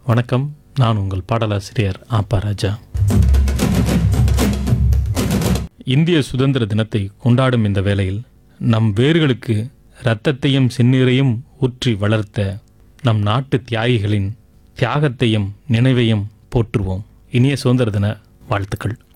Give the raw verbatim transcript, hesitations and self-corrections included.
வணக்கம். நான் உங்கள் பாடலாசிரியர் ஆப்பா ராஜா. இந்திய சுதந்திர தினத்தை கொண்டாடும் இந்த வேளையில் நம் வேர்களுக்கு இரத்தத்தையும் செந்நீரையும் ஊற்றி வளர்த்த நம் நாட்டு தியாகிகளின் தியாகத்தையும் நினைவையும் போற்றுவோம். இனிய சுதந்திர தின வாழ்த்துக்கள்.